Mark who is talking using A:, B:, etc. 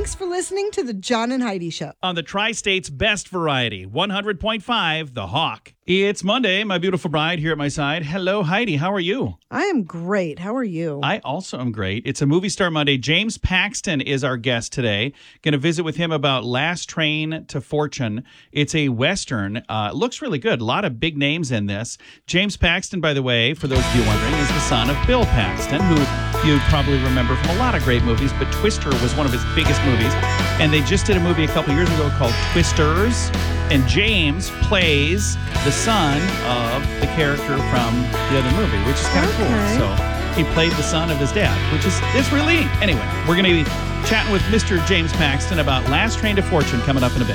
A: Thanks for listening to the John and Heidi Show.
B: On the Tri-State's best variety, 100.5, The Hawk. It's Monday, my beautiful bride here at my side. Hello, Heidi. How are you?
A: I am great. How are you?
B: I also am great. It's a Movie Star Monday. James Paxton is our guest today. Going to visit with him about Last Train to Fortune. It's a Western. Looks really good. A lot of big names in this. James Paxton, by the way, for those of you wondering, is the son of Bill Paxton, who you probably remember from a lot of great movies, but Twister was one of his biggest movies. And they just did a movie a couple years ago called Twisters. And James plays the son of the character from the other movie, which is kind of cool. So he played the son of his dad, which is it's really neat. Anyway, we're going to be chatting with Mr. James Paxton about Last Train to Fortune coming up in a bit.